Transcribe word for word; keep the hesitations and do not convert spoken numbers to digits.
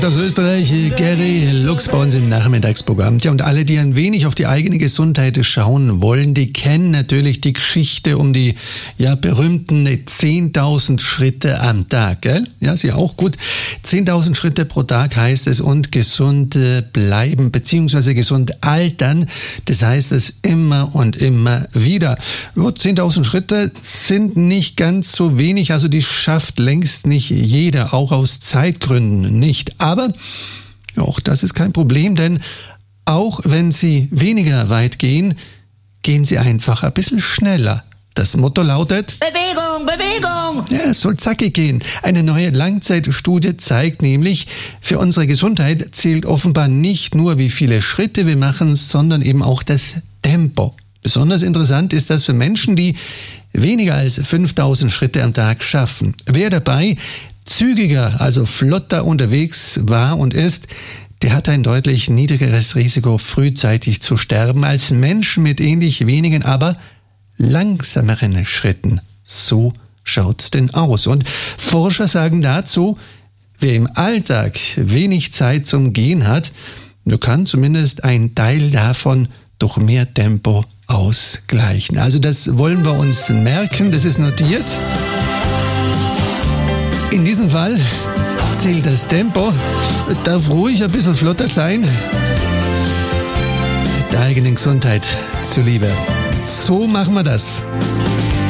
Aus Österreich, Gary Lux bei uns im Nachmittagsprogramm. Tja, und alle, die ein wenig auf die eigene Gesundheit schauen wollen, die kennen natürlich die Geschichte um die ja berühmten zehntausend Schritte am Tag, gell? Ja, Sie auch gut. zehntausend Schritte pro Tag heißt es und gesund bleiben bzw. gesund altern. Das heißt es immer und immer wieder. zehntausend Schritte sind nicht ganz so wenig, also die schafft längst nicht jeder, auch aus Zeitgründen nicht. Aber auch das ist kein Problem, denn auch wenn Sie weniger weit gehen, gehen Sie einfach ein bisschen schneller. Das Motto lautet: Bewegung, Bewegung! Ja, es soll zackig gehen. Eine neue Langzeitstudie zeigt nämlich, für unsere Gesundheit zählt offenbar nicht nur, wie viele Schritte wir machen, sondern eben auch das Tempo. Besonders interessant ist das für Menschen, die weniger als fünftausend Schritte am Tag schaffen. Wer dabei zügiger, also flotter unterwegs war und ist, der hat ein deutlich niedrigeres Risiko, frühzeitig zu sterben, als Menschen mit ähnlich wenigen, aber langsameren Schritten. So schaut's denn aus. Und Forscher sagen dazu, wer im Alltag wenig Zeit zum Gehen hat, der kann zumindest einen Teil davon durch mehr Tempo ausgleichen. Also das wollen wir uns merken, das ist notiert. In diesem Fall zählt das Tempo, darf ruhig ein bisschen flotter sein, der eigenen Gesundheit zuliebe. So machen wir das.